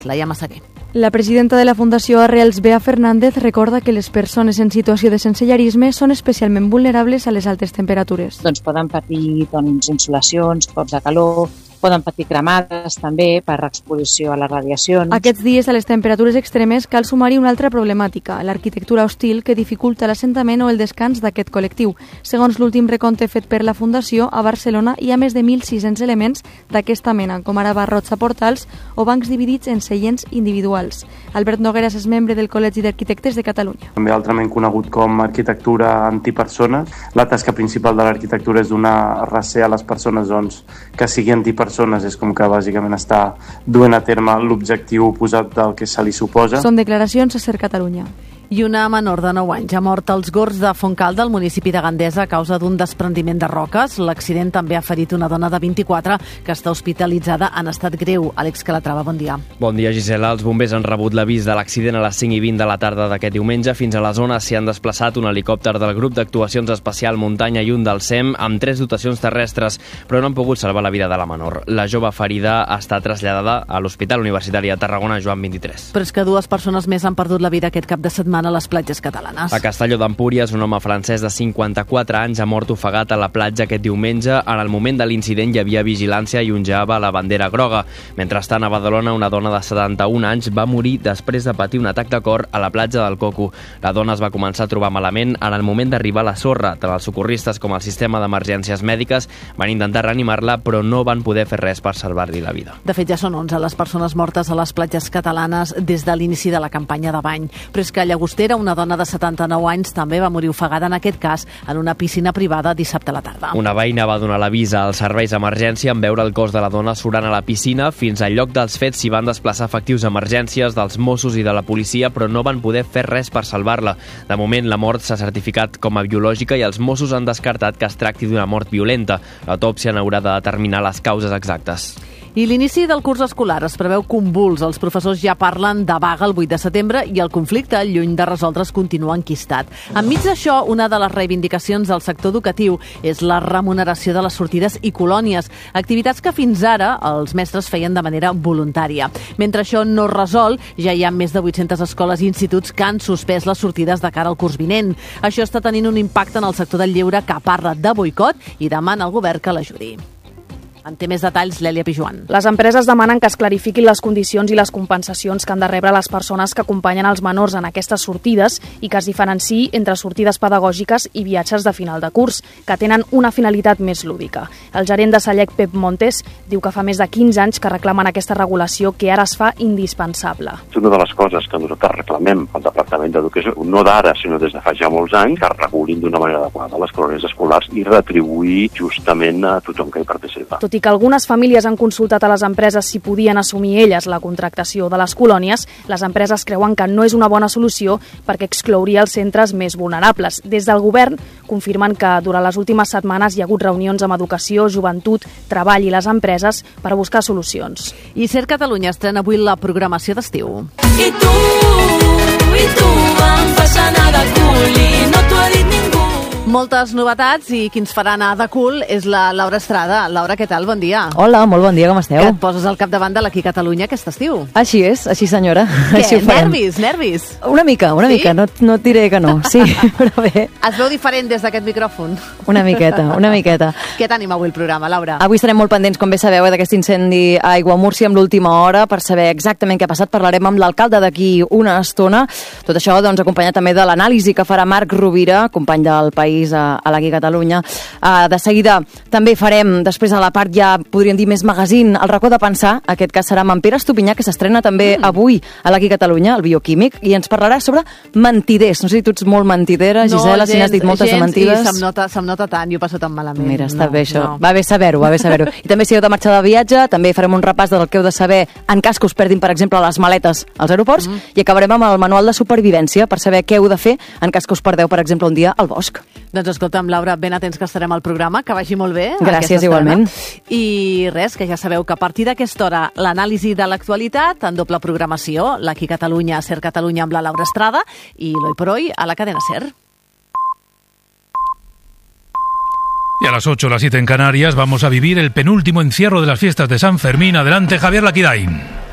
Laia Massaguer. La presidenta de la Fundació Arrels, Bea Fernández, recorda que les persones en situació de sensellarisme són especialment vulnerables a les altes temperatures. Poden patir insolacions, cops de calor, poden patir cremades també per exposició a les radiacions. Aquests dies, a les temperatures extremes, cal sumar-hi una altra problemàtica, l'arquitectura hostil que dificulta l'assentament o el descans d'aquest col·lectiu. Segons l'últim recompte fet per la Fundació, a Barcelona hi ha més de 1.600 elements d'aquesta mena, com ara barrots a portals o bancs dividits en seients individuals. Albert Nogueras és membre del Col·legi d'Arquitectes de Catalunya. També altrament conegut com arquitectura antipersones. La tasca principal de l'arquitectura és donar recer a les persones que sigui antipersones, és com que bàsicament està duent a terme l'objectiu oposat del que se li suposa. Són declaracions a Ser Catalunya. I una menor de 9 anys ha mort als Gorgs de Fontcal del municipi de Gandesa a causa d'un desprendiment de roques. L'accident també ha ferit una dona de 24 que està hospitalitzada en estat greu. Àlex Calatrava, bon dia. Bon dia, Gisela. Els bombers han rebut l'avís de l'accident a les 5:20 de la tarda d'aquest diumenge. Fins a la zona s'hi han desplaçat un helicòpter del grup d'actuacions especial Muntanya i un del SEM amb 3 dotacions terrestres, però no han pogut salvar la vida de la menor. La jove ferida ha estat traslladada a l'Hospital Universitari de Tarragona Joan 23. Però és que 2 persones més han perdut la vida aquest cap de setmana a les platges catalanes. A Castelló d'Empúries, un home francès de 54 anys ha mort ofegat a la platja aquest diumenge. En el moment de l'incident hi havia vigilància i ongeava la bandera groga. Mentrestant, a Badalona, una dona de 71 anys va morir després de patir un atac de cor a la platja del Coco. La dona es va començar a trobar malament en el moment d'arribar a la sorra. Tant els socorristes com el sistema d'emergències mèdiques van intentar reanimar-la, però no van poder fer res per salvar-li la vida. De fet, ja són 11 les persones mortes a les platges catalanes des de l'inici de la campanya de bany. Però és que a Llagostera, una dona de 79 anys també va morir ofegada, en aquest cas, en una piscina privada dissabte a la tarda. Una veïna va donar l'avís als serveis d'emergència en veure el cos de la dona surant a la piscina. Fins al lloc dels fets s'hi van desplaçar efectius d'emergències dels Mossos i de la policia, però no van poder fer res per salvar-la. De moment, la mort s'ha certificat com a biològica i els Mossos han descartat que es tracti d'una mort violenta. L'autòpsia n'haurà de determinar les causes exactes. I l'inici del curs escolar es preveu convuls. Els professors ja parlen de vaga el 8 de setembre i el conflicte, lluny de resoldre's, continua enquistat. Enmig d'això, una de les reivindicacions del sector educatiu és la remuneració de les sortides i colònies, activitats que fins ara els mestres feien de manera voluntària. Mentre això no es resol, ja hi ha més de 800 escoles i instituts que han suspès les sortides de cara al curs vinent. Això està tenint un impacte en el sector del lleure, que parla de boicot i demana al govern que l'ajudi. En té més detalls l'Èlia Pijuan. Les empreses demanen que es clarifiquin les condicions i les compensacions que han de rebre les persones que acompanyen els menors en aquestes sortides i que es diferenciï entre sortides pedagògiques i viatges de final de curs, que tenen una finalitat més lúdica. El gerent de Sallec, Pep Montes, diu que fa més de 15 anys que reclamen aquesta regulació que ara es fa indispensable. És una de les coses que nosaltres reclamem al Departament d'Educació, no d'ara, sinó des de fa ja molts anys, que regulin d'una manera adequada les colònies escolars i retribuir justament a tothom que hi participa. Tot i que algunes famílies han consultat a les empreses si podien assumir elles la contractació de les colònies, les empreses creuen que no és una bona solució perquè exclouria els centres més vulnerables. Des del govern confirmen que durant les últimes setmanes hi ha hagut reunions amb educació, joventut, treball i les empreses per a buscar solucions. I Ser Catalunya estrena avui la programació d'estiu. I tu em fas anar de cul i no t'ho ha dit ningú. Moltes novetats i qui ens farà anar de cul és la Laura Estrada. Laura, què tal? Bon dia. Hola, molt bon dia, com esteu? Que et poses al capdavant de l'Aquí Catalunya aquest estiu. Així és, així senyora. Què? Així Nervis? Una mica, no et diré que no, sí, però bé. Es veu diferent des d'aquest micròfon. Una miqueta. Què tenim avui el programa, Laura? Avui estarem molt pendents, com bé sabeu, d'aquest incendi a Aiguamúrcia amb l'última hora per saber exactament què ha passat. Parlarem amb l'alcalde d'aquí una estona. Tot això, doncs, acompanyat també de l'anàlisi que farà Marc Rovira, company del País a l'Aquí Catalunya. De seguida també farem, després a la part ja podríem dir més magazine, el racó de pensar. Aquest cas serà amb en Pere Estupinyà, que s'estrena també avui a l'Aquí Catalunya, el bioquímic, i ens parlarà sobre mentiders. No sé si tu ets molt mentidera, Gisela, si n'has dit moltes de mentides. I se'm nota tant, jo passo tan malament. Mira, està bé això. No. Va bé saber-ho. I també si heu de marxar de viatge, també farem un repàs del que heu de saber en cas que us perdin, per exemple, les maletes als aeroports, i acabarem amb el manual de supervivència per saber què heu de fer en cas que us perdeu, per exemple, un dia al bosc. Doncs escolta'm, Laura, ben atents que estarem al programa, que vagi molt bé. Gràcies, igualment. I res, que ja sabeu que a partir d'aquesta hora l'anàlisi de l'actualitat en doble programació, l'Aquí Catalunya, Ser Catalunya amb la Laura Estrada i l'Hoy por Hoy a la cadena Ser. Y a las 8, las 7 en Canarias, vamos a vivir el penúltimo encierro de las fiestas de San Fermín. Adelante, Javier Laquidain.